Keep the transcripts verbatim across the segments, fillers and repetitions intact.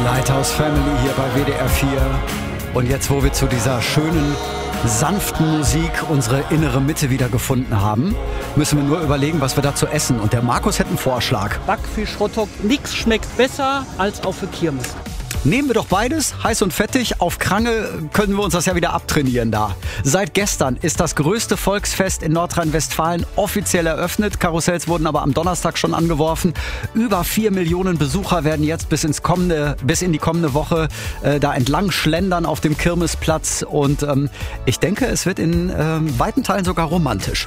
Lighthouse Family hier bei W D R vier. Und jetzt, wo wir zu dieser schönen, sanften Musik unsere innere Mitte wieder gefunden haben, müssen wir nur überlegen, was wir dazu essen. Und der Markus hätte einen Vorschlag. Backfisch, Hotdog, nichts schmeckt besser als auf der Kirmes. Nehmen wir doch beides, heiß und fettig. Auf Krange können wir uns das ja wieder abtrainieren da. Seit gestern ist das größte Volksfest in Nordrhein-Westfalen offiziell eröffnet. Karussells wurden aber am Donnerstag schon angeworfen. Über vier Millionen Besucher werden jetzt bis ins kommende, bis in die kommende Woche äh, da entlang schlendern auf dem Kirmesplatz. Und ähm, ich denke, es wird in ähm, weiten Teilen sogar romantisch.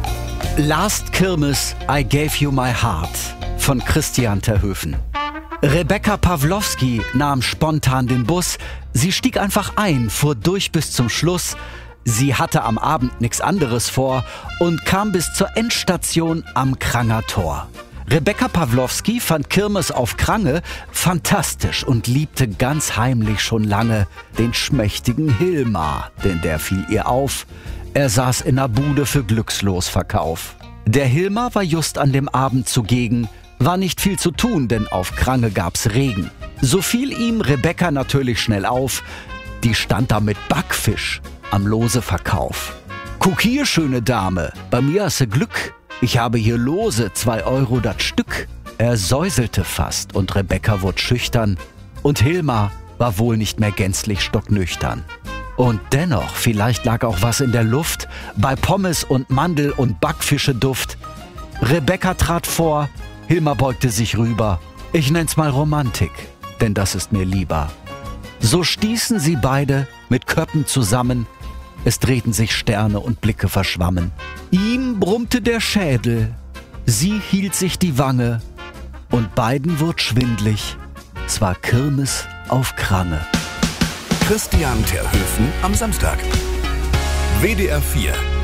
Last Kirmes, I Gave You My Heart von Christian Terhöfen. Rebecca Pawlowski nahm spontan den Bus. Sie stieg einfach ein, fuhr durch bis zum Schluss. Sie hatte am Abend nichts anderes vor und kam bis zur Endstation am Kranger Tor. Rebecca Pawlowski fand Kirmes auf Krange fantastisch und liebte ganz heimlich schon lange den schmächtigen Hilmar, denn der fiel ihr auf. Er saß in der Bude für Glückslosverkauf. Der Hilmar war just an dem Abend zugegen. War nicht viel zu tun, denn auf Krange gab's Regen. So fiel ihm Rebecca natürlich schnell auf. Die stand da mit Backfisch am Loseverkauf. Guck hier, schöne Dame, bei mir hast du Glück. Ich habe hier Lose, zwei Euro das Stück. Er säuselte fast und Rebecca wurde schüchtern. Und Hilmar war wohl nicht mehr gänzlich stocknüchtern. Und dennoch, vielleicht lag auch was in der Luft, bei Pommes und Mandel und Backfischeduft. Rebecca trat vor, Hilmar beugte sich rüber. Ich nenn's mal Romantik, denn das ist mir lieber. So stießen sie beide mit Köppen zusammen. Es drehten sich Sterne und Blicke verschwammen. Ihm brummte der Schädel, sie hielt sich die Wange. Und beiden wurde schwindlig. Es war Kirmes auf Krange. Christian Terhöfen am Samstag. W D R vier